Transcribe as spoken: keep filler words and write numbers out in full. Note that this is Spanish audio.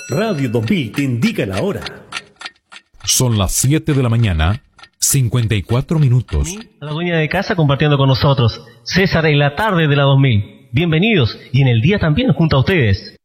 Radio dos mil te indica la hora. Son las siete de la mañana, cincuenta y cuatro minutos. La dueña de casa compartiendo con nosotros. César en la tarde de la dos mil. Bienvenidos y en el día también junto a ustedes.